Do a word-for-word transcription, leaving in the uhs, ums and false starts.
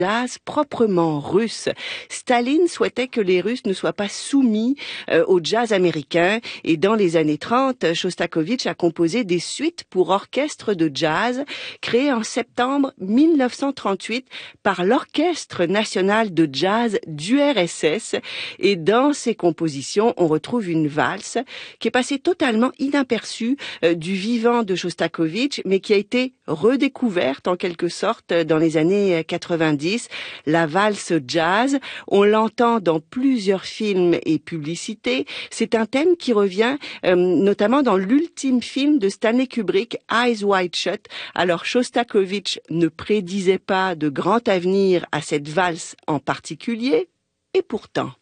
jazz proprement russe. Staline souhaitait que les Russes ne soient pas soumis euh, au jazz américain et dans les années trente, Shostakovich a composé des suites pour orchestre de jazz créées en septembre mille neuf cent trente-huit par l'Orchestre national de jazz du R S S et dans ces compositions, on retrouve une valse qui est passée totalement inaperçue euh, du vivant de Shostakovich mais qui a été redécouverte en quelque sorte dans les années quatre-vingt-dix. La valse jazz, on l'entend dans plusieurs films et publicités. C'est un thème qui revient euh, notamment dans l'ultime film de Stanley Kubrick, Eyes Wide Shut. Alors Shostakovich ne prédisait pas de grand avenir à cette valse en particulier, et pourtant...